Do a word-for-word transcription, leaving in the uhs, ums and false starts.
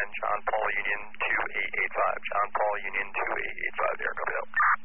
John Paul Union two eight eight five. John Paul Union two eight eight five there, copy that.